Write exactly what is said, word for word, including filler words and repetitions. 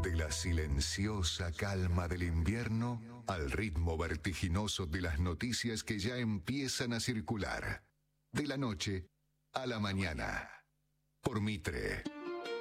De la silenciosa calma del invierno al ritmo vertiginoso de las noticias que ya empiezan a circular. De la noche a la mañana. Por Mitre.